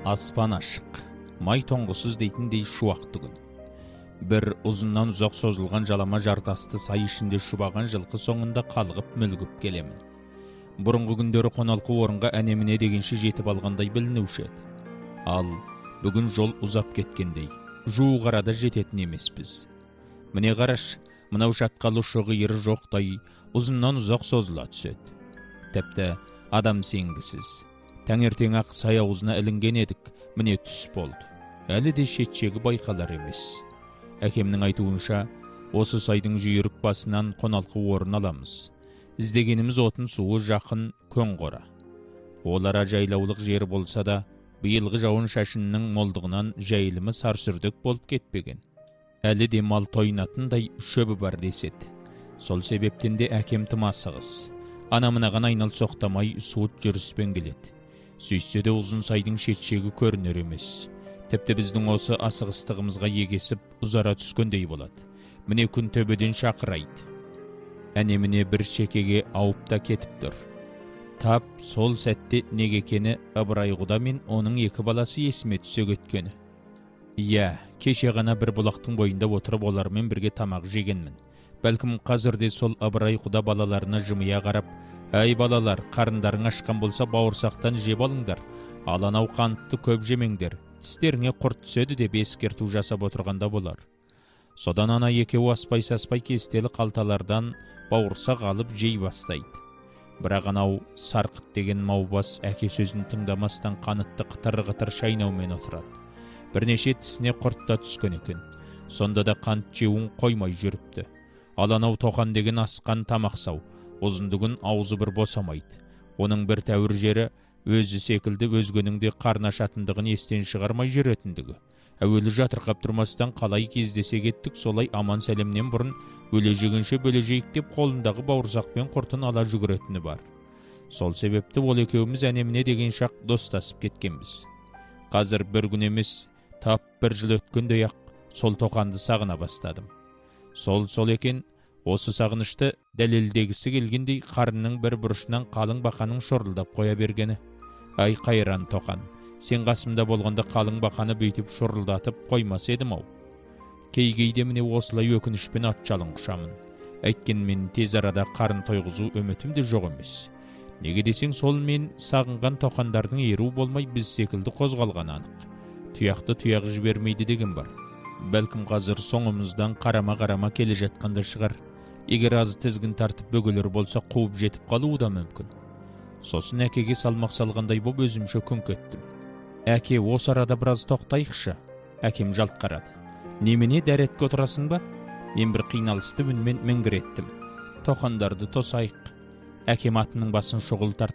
Аспан ашық, май тоңғысыз дейтіндей шуақты күн. Бір ұзыннан ұзақ созылған жалама жартасты сай ішінде шұбаған жылқы соңында қалғып мүлгіп келемін. Бұрынғы күндері қоналқы орынға әне-міне дегенше жетіп алғандай білінуші еді. Ал бүгін жол ұзап кеткендей, жуық арада жететін емеспіз. Міне қараш, мынау шатқалы шоғиыры жоқтай ұзыннан ұзақ созыла түседі. Тіпті адам сенгісіз. Таңертең ақ сай аузына ілінген едік, міне түс болды. Әлі де шет-шегі байқалар емес. Әкемнің айтуынша, осы сайдың жүйрік басынан қоналқы орын аламыз. Іздегеніміз отын суы жақын көң қора. Олара жайлаулық жері болса да, биылғы жауын шашынның молдығынан жайылымы сарсүрдік болып кетпеген. Әлі де мал тойынатындай шөбі бар деседі. Сол себептен де әкем тым асығыс. Анамынаған айнал соқтамай суыт жүріспен келеді. Сөйтсе де ұзын сайдың шет-шегі көрінер емес. Тіпті біздің осы асығыстығымызға егесіп ұзара түскендей болады. Міне күн төбеден шақырайды. Әне-міне бір шекеге ауып та кетіп тұр. Тап сол сәтте Негекені Ыбырай құда мен оның екі баласы есіме түсе кеткені. Иә, кеше ғана бір бұлақтың бойында отырып олармен бірге тамақ жегенмін. Бәлкім қазірде сол Ыбырай құда балаларына жымия қарап, «Әй балалар, қарындарың ашқан болса бауырсақтан жеп алыңдар, ал анау қантты көп жемеңдер, тістеріңе құрт түседі» деп ескерту жасап отырғанда болар. Содан ана екеуі аспай-саспай кестелі қалталардан бауырсақ алып жей бастайды. Бірақ анау Сарқыт деген маубас әке сөзін тыңдамастан қанытты қытыр-қытыр шайнаумен отырады. Бірнеше тісіне құрт та түскен екен. Сонда да қант жеуін қоймай жүріпті. Ал анау Тоқан деген асқан тамақсау, ұзындығын аузы бір босамайды. Оның бір тәуір жері өзі секілді өзгенің де қарны ашатындығын естен шығармай жүретіндігі. Әуелі жатырқап тұрмастан қалай кездесе кеттік, солай аман сәлемнен бұрын өле жегенше бөле жейік деп қолындағы бауырсақпен құртын ала жүгіретіні бар. Сол себепті ол екеуміз әне-міне деген шақ достасып кеткенбіз. Қазір бір күн емес, тап бір жыл өткендей ақ сол Тоқанды сағына бастадым. Сол екен, осы сағынышты дәлелдегісі келгендей қарынның бір бұрышынан қалың бақаның шорылдап қоя бергені. Ай қайран Тоқан, сен қасымда болғанда қалың бақаны бүйтіп шорылдатып қоймас едім-ау. Кей-кейде міне осылай өкінішпен атжалын құшамын. Әйткенмен тез арада қарын тойғызу үмітім де жоқ емес. Неге десең, сол мен сағынған тоқандардың еру болмай біз секілді қозғалған анық. Тұяқты тұяқ жібермейді деген бар. Бәлкім қазір соңымыздан қарама-қарама келе жатқанда шығар. Егер аз тізгін тартып бөгелер болса қуып жетіп қалуы да мүмкін. Сосын әкеге салмақ салғандай боп өзімше күңк еттім. Әке, осы арада біраз тоқтайықшы. Әкем жалт қарады. Немене, дәретке отырасың ба? Мен бір қиналысты үнмен міңгір еттім. Тоқандарды тосайық. Әкем атының басын шұғыл